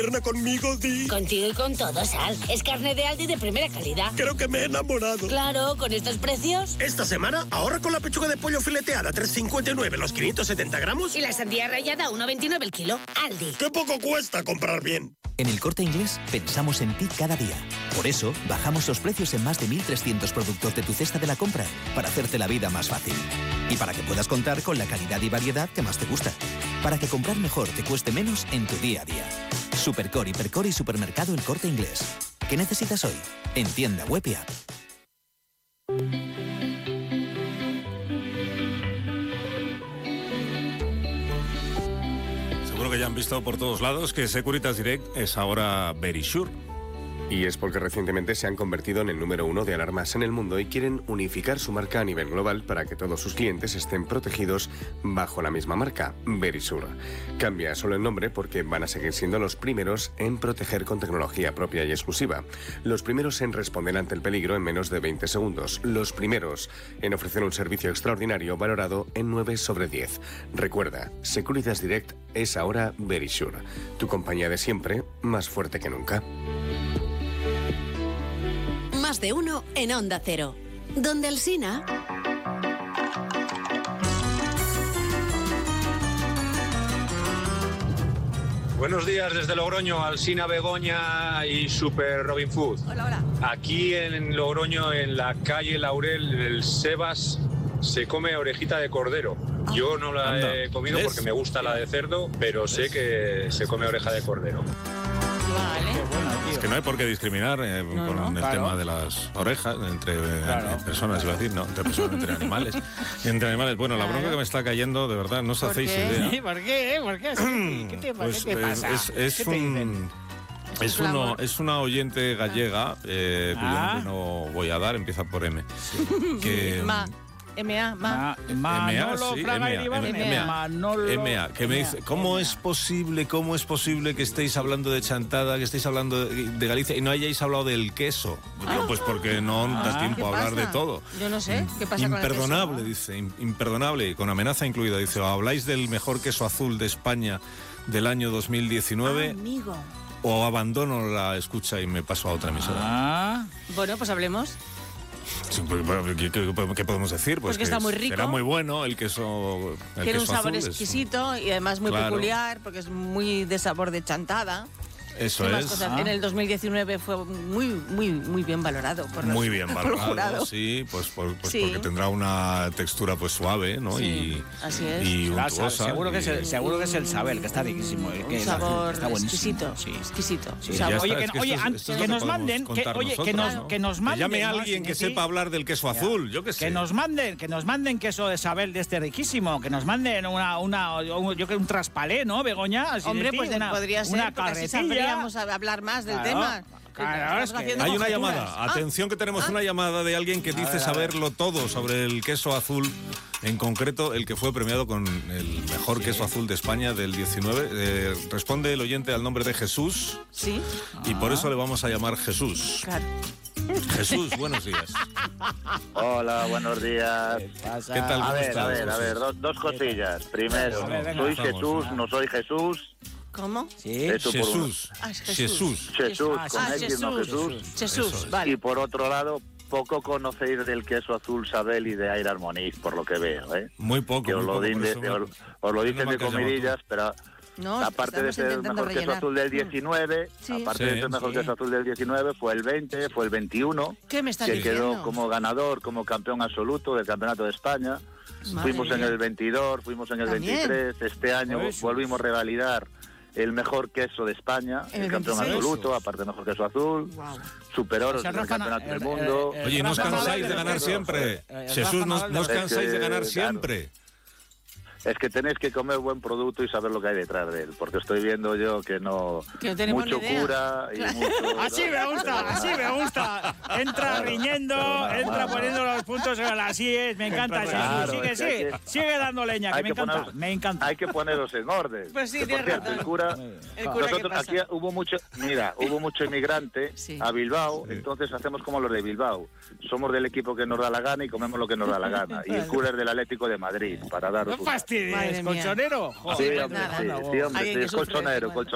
conmigo, Di. Contigo y con todo, Sal. Es carne de Aldi de primera calidad. Creo que me he enamorado. Claro, con estos precios. Esta semana ahorra con la pechuga de pollo fileteada 3,59 los 570 gramos. Y la sandía rallada 1,29 el kilo. Aldi. ¡Qué poco cuesta comprar bien! En El Corte Inglés pensamos en ti cada día. Por eso, bajamos los precios en más de 1.300 productos de tu cesta de la compra para hacerte la vida más fácil. Y para que puedas contar con la calidad y variedad que más te gusta. Para que comprar mejor te cueste menos en tu día a día. Supercore, Hipercore y Supermercado El Corte Inglés. ¿Qué necesitas hoy? En tienda, web y app. Seguro que ya han visto por todos lados que Securitas Direct es ahora Verisure. Y es porque recientemente se han convertido en el número 1 de alarmas en el mundo y quieren unificar su marca a nivel global para que todos sus clientes estén protegidos bajo la misma marca, Verisure. Cambia solo el nombre porque van a seguir siendo los primeros en proteger con tecnología propia y exclusiva. Los primeros en responder ante el peligro en menos de 20 segundos. Los primeros en ofrecer un servicio extraordinario valorado en 9 sobre 10. Recuerda, Securitas Direct es ahora Verisure. Tu compañía de siempre, más fuerte que nunca. Más de uno en Onda Cero. Donde Alsina. Buenos días desde Logroño, Alsina, Begoña y Super Robin Food. Hola, hola. Aquí en Logroño, en la calle Laurel, el Sebas se come orejita de cordero. Yo no la he comido porque me gusta la de cerdo, pero sé que se come oreja de cordero. Vale. Es que no hay por qué discriminar con el tema de las orejas entre personas, iba a decir, no, entre personas, entre animales. Entre animales, bueno, la bronca que me está cayendo, de verdad, no os hacéis idea. ¿Por qué? ¿Por qué? ¿Qué te pasa? Es una oyente gallega, cuyo nombre no voy a dar, empieza por M. Que, Manolo Fraga Iribarne. MA, que me dice, ¿cómo es posible que estéis hablando de chantada, que estéis hablando de Galicia y no hayáis hablado del queso? Digo, pues porque no da tiempo a hablar de todo. Yo no sé, ¿qué pasa con el queso? Imperdonable, dice, imperdonable, y con amenaza incluida. Dice, o habláis del mejor queso azul de España del año 2019... amigo. O abandono la escucha y me paso a otra emisora. Bueno, pues hablemos. ¿Qué podemos decir? Pues que está muy rico. Será muy bueno el queso. Tiene un sabor azul, exquisito y además muy peculiar porque es muy de sabor de chantada. Eso es. En el 2019 fue muy bien valorado por los, muy bien valorado, sí, pues porque tendrá una textura pues suave, ¿no? Sí, así es. Y untuosa. Seguro que es el Sabel, que está riquísimo. Un sabor está exquisito. Sí. Exquisito. Sí. Oye, que nos manden, que nos manden. Llame a alguien que sepa hablar del queso azul, yo qué sé. Que nos manden queso de Sabel de este riquísimo, que nos manden un traspalé, ¿no, Begoña? Hombre, pues podría ser, una carretilla. Vamos a hablar más del tema. Claro, es que hay una llamada. Atención que tenemos una llamada de alguien que dice saberlo todo sobre el queso azul. En concreto, el que fue premiado con el mejor queso azul de España del 19. Responde el oyente al nombre de Jesús. Sí. Y por eso le vamos a llamar Jesús. Claro. Jesús, buenos días. Hola, buenos días. ¿Qué tal? A ver, dos cosillas. Primero, soy Jesús, no soy Jesús. ¿Cómo? Sí. Jesús. Jesús, con X, no Jesús. Jesús, vale. Y por otro lado, poco conocéis del queso azul Sabel y de Air Harmonique, por lo que veo, ¿eh? Muy poco. Que os lo dicen de comidillas, pero... No, aparte de ser el mejor queso azul del 19, aparte de ser el mejor queso azul del 19, fue el 20, fue el 21, ¿qué me estás que diciendo? quedó como ganador, como campeón absoluto del Campeonato de España. Fuimos en el 22, fuimos en el 23, este año volvimos a revalidar el mejor queso de España, el campeón absoluto, aparte del mejor queso azul, superoros del campeonato del mundo. Oye, no os cansáis de ganar siempre. Jesús, no os cansáis de ganar siempre. Es que tenéis que comer buen producto y saber lo que hay detrás de él, porque estoy viendo yo que no mucho cura y mucho... Así me gusta. Entra riñendo, entra poniendo los puntos en las IES, me encanta. Claro, sigue dando leña, que me encanta. Hay que ponerlos en orden. Pues sí, por cierto, el cura nosotros aquí hubo mucho inmigrante a Bilbao, entonces hacemos como los de Bilbao. Somos del equipo que nos da la gana y comemos lo que nos da la gana. Y el cura es del Atlético de Madrid, para daros ¿Es colchonero? Sí, hombre, es colchonero.